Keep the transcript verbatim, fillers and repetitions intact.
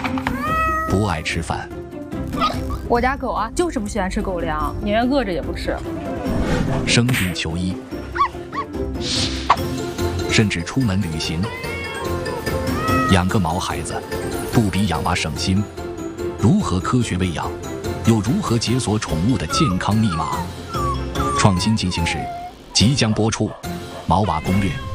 不爱吃饭。 我家狗啊，就是不喜欢吃狗粮，宁愿饿着也不吃。 生病求医，甚至出门旅行。养个毛孩子，不比养娃省心。如何科学喂养，又如何解锁宠物的健康密码？创新进行时即将播出，毛娃攻略。